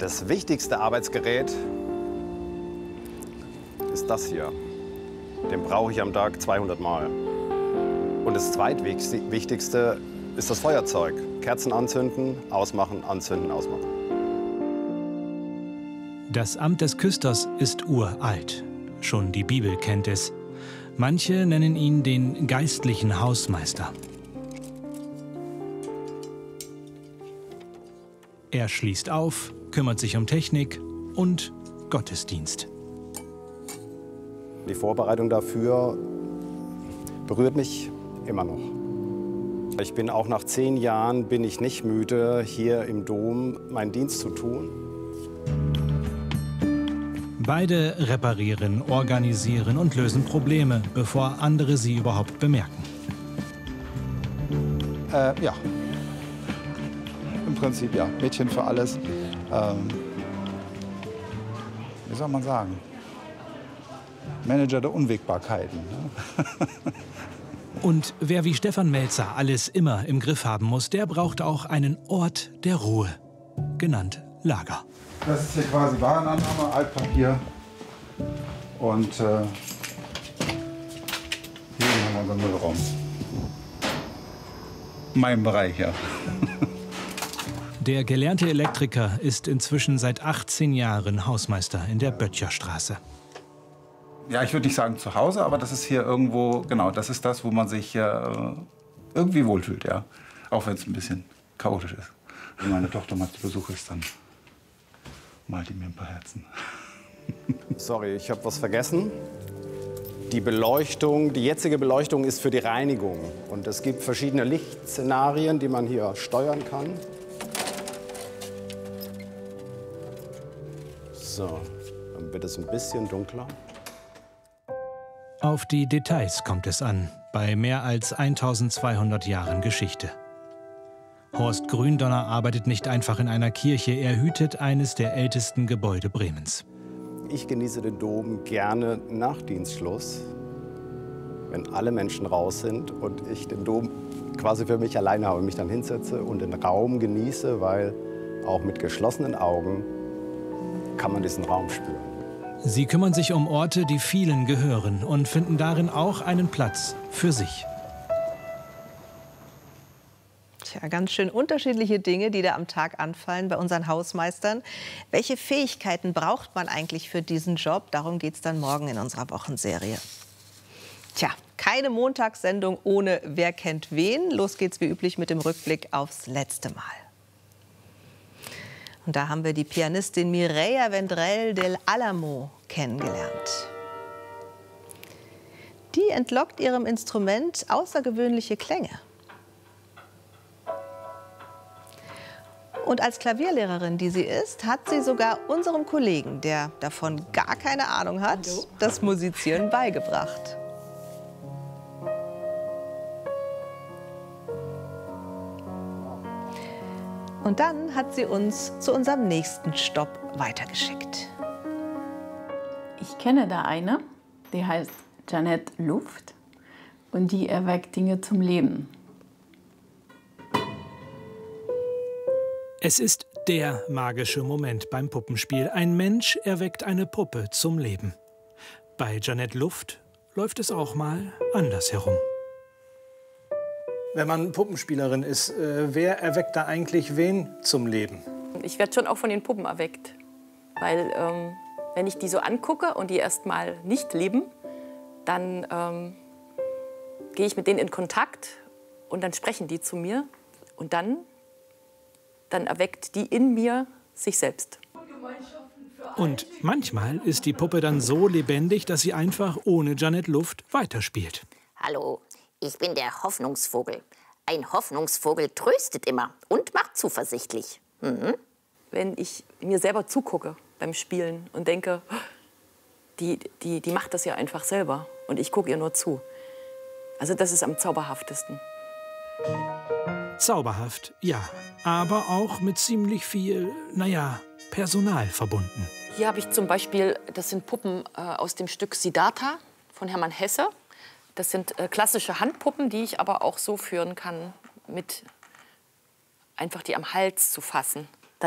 Das wichtigste Arbeitsgerät ist das hier. Den brauche ich am Tag 200 Mal. Und das zweitwichtigste ist das Feuerzeug. Kerzen anzünden, ausmachen, anzünden, ausmachen. Das Amt des Küsters ist uralt. Schon die Bibel kennt es. Manche nennen ihn den geistlichen Hausmeister. Er schließt auf, kümmert sich um Technik und Gottesdienst. Die Vorbereitung dafür berührt mich immer noch. Ich bin auch nach 10 Jahren bin ich nicht müde, hier im Dom meinen Dienst zu tun. Beide reparieren, organisieren und lösen Probleme, bevor andere sie überhaupt bemerken. Ja. Im Prinzip ja. Mädchen für alles. Wie soll man sagen? Manager der Unwägbarkeiten. Ne? Und wer wie Stefan Melzer alles immer im Griff haben muss, der braucht auch einen Ort der Ruhe, genannt Lager. Das ist hier quasi Warenannahme, Altpapier. Und hier haben wir unseren Müllraum. Mein Bereich, ja. Der gelernte Elektriker ist inzwischen seit 18 Jahren Hausmeister in der Böttcherstraße. Ja, ich würde nicht sagen zu Hause, aber das ist hier irgendwo, genau, das ist das, wo man sich irgendwie wohlfühlt, ja. Auch wenn es ein bisschen chaotisch ist. Wenn meine Tochter mal zu Besuch ist, dann malt die mir ein paar Herzen. Sorry, ich habe was vergessen. Die Beleuchtung, die jetzige Beleuchtung ist für die Reinigung. Und es gibt verschiedene Lichtszenarien, die man hier steuern kann. So, dann wird es ein bisschen dunkler. Auf die Details kommt es an, bei mehr als 1200 Jahren Geschichte. Horst Gründonner arbeitet nicht einfach in einer Kirche, er hütet eines der ältesten Gebäude Bremens. Ich genieße den Dom gerne nach Dienstschluss, wenn alle Menschen raus sind und ich den Dom quasi für mich alleine habe, mich dann hinsetze und den Raum genieße, weil auch mit geschlossenen Augen kann man diesen Raum spüren. Sie kümmern sich um Orte, die vielen gehören und finden darin auch einen Platz für sich. Tja, ganz schön unterschiedliche Dinge, die da am Tag anfallen bei unseren Hausmeistern. Welche Fähigkeiten braucht man eigentlich für diesen Job? Darum geht es dann morgen in unserer Wochenserie. Tja, keine Montagssendung ohne Wer kennt wen. Los geht's wie üblich mit dem Rückblick aufs letzte Mal. Und da haben wir die Pianistin Mireia Vendrell del Álamo kennengelernt. Die entlockt ihrem Instrument außergewöhnliche Klänge. Und als Klavierlehrerin, die sie ist, hat sie sogar unserem Kollegen, der davon gar keine Ahnung hat, das Musizieren beigebracht. Und dann hat sie uns zu unserem nächsten Stopp weitergeschickt. Ich kenne da eine, die heißt Jeanette Luft und die erweckt Dinge zum Leben. Es ist der magische Moment beim Puppenspiel. Ein Mensch erweckt eine Puppe zum Leben. Bei Jeanette Luft läuft es auch mal andersherum. Wenn man Puppenspielerin ist, wer erweckt da eigentlich wen zum Leben? Ich werde schon auch von den Puppen erweckt. Weil wenn ich die so angucke und die erst mal nicht leben, dann gehe ich mit denen in Kontakt und dann sprechen die zu mir. Und dann erweckt die in mir sich selbst. Und manchmal ist die Puppe dann so lebendig, dass sie einfach ohne Jeanette Luft weiterspielt. Hallo, ich bin der Hoffnungsvogel. Ein Hoffnungsvogel tröstet immer und macht zuversichtlich. Mhm. Wenn ich mir selber zugucke beim Spielen und denke, die macht das ja einfach selber und ich gucke ihr nur zu. Also das ist am zauberhaftesten. Zauberhaft, ja, aber auch mit ziemlich viel, naja, Personal verbunden. Hier habe ich zum Beispiel, das sind Puppen aus dem Stück Siddhartha von Hermann Hesse. Das sind klassische Handpuppen, die ich aber auch so führen kann, mit einfach die am Hals zu fassen.